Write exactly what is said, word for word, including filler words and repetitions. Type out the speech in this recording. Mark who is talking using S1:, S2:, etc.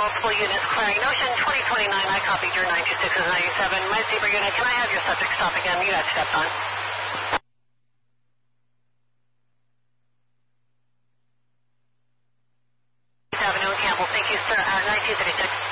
S1: multiple units clearing Notion twenty twenty-nine. I copied your nine two six ninety-seven. My Zebra unit, can I have your subject stop again? You got stepped on. Avenue in Campbell. Thank you, sir. Uh, nineteen thirty-six.